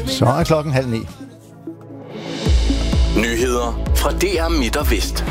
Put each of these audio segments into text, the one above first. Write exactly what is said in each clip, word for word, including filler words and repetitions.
Så er klokken halv ni. Nyheder fra D R Midt og Vest.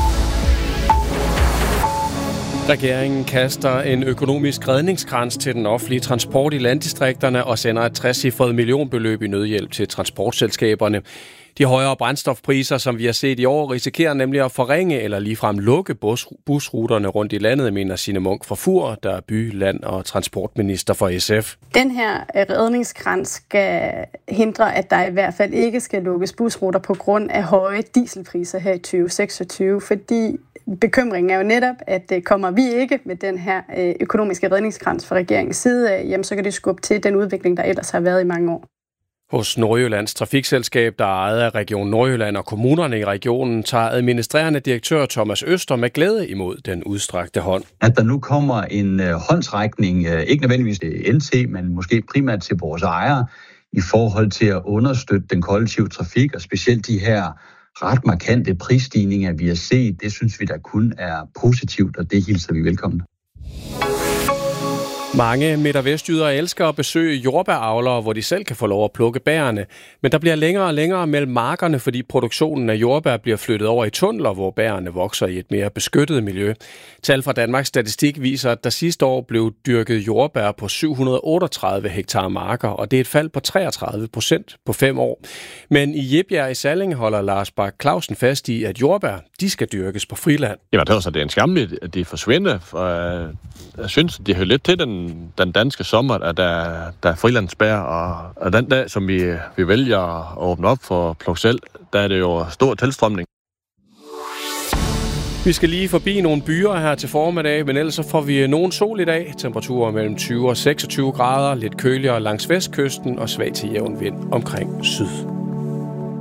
Regeringen kaster en økonomisk redningskrans til den offentlige transport i landdistrikterne og sender et trecifret millionbeløb i nødhjælp til transportselskaberne. De højere brændstofpriser, som vi har set i år, risikerer nemlig at forringe eller ligefrem lukke bus- busruterne rundt i landet, mener Signe Munk fra Fur, der er by-, land- og transportminister for S F. Den her redningskrans skal hindre, at der i hvert fald ikke skal lukkes busruter på grund af høje dieselpriser her i tyve seksogtyve, fordi bekymringen er jo netop, at kommer vi ikke med den her økonomiske redningskrans fra regeringens side, jamen så kan det skubbe til den udvikling, der ellers har været i mange år. Hos Nordjyllands Trafikselskab, der er ejet af Region Nordjylland og kommunerne i regionen, tager administrerende direktør Thomas Øster med glæde imod den udstrakte hånd. At der nu kommer en øh, håndsrækning, øh, ikke nødvendigvis til N T, men måske primært til vores ejere, i forhold til at understøtte den kollektive trafik, og specielt de her ret markante prisstigninger, vi har set, det synes vi der kun er positivt, og det hilser vi velkommen. Mange midt- og vestjyder elsker at besøge jordbæravlere, hvor de selv kan få lov at plukke bærene. Men der bliver længere og længere mellem markerne, fordi produktionen af jordbær bliver flyttet over i tunneler, hvor bærene vokser i et mere beskyttet miljø. Tal fra Danmarks Statistik viser, at der sidste år blev dyrket jordbær på syv hundrede og otteogtredive hektar marker, og det er et fald på treogtredive procent på fem år. Men i Jebjerg i Salling holder Lars Bak Clausen fast i, at jordbær, de skal dyrkes på friland. Ja, det er også det er en skam, at de forsvinder. For jeg synes, det hører lidt til den, den danske sommer, at der, der er frilandsbær, og, og den dag, som vi, vi vælger at åbne op for pluk selv, der er det jo stor tilstrømning. Vi skal lige forbi nogle byer her til formiddag, men ellers så får vi nogen sol i dag. Temperaturer mellem tyve og seksogtyve grader, lidt køligere langs vestkysten og svag til jævn vind omkring syd.